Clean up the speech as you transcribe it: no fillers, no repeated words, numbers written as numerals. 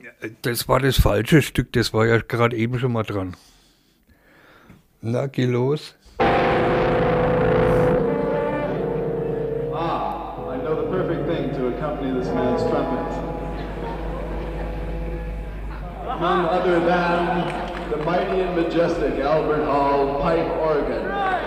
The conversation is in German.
Das war das falsche Stück, das war ja gerade eben schon mal dran. Na, geh los. I know the perfect thing to accompany this man's trumpet. None other than the mighty and majestic Albert Hall pipe organ.